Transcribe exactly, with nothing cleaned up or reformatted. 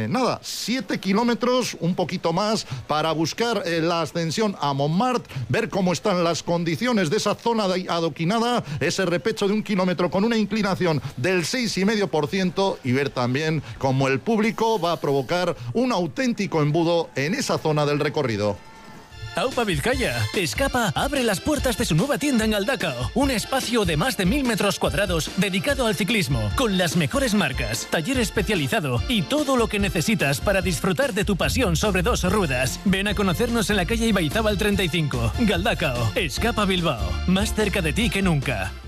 eh, nada, siete kilómetros, un poquito más, para buscar eh, la ascensión a Montmartre, ver cómo están las condiciones de esa zona de adoquinada, ese repecho de un kilómetro con una inclinación del seis coma cinco por ciento y ver también cómo el público va a provocar un auténtico embudo en esa zona del recorrido. Aupa Vizcaya. Escapa abre las puertas de su nueva tienda en Galdacao. Un espacio de más de mil metros cuadrados dedicado al ciclismo, con las mejores marcas, taller especializado y todo lo que necesitas para disfrutar de tu pasión sobre dos ruedas. Ven a conocernos en la calle Ibaizábal treinta y cinco, Galdacao. Escapa Bilbao. Más cerca de ti que nunca.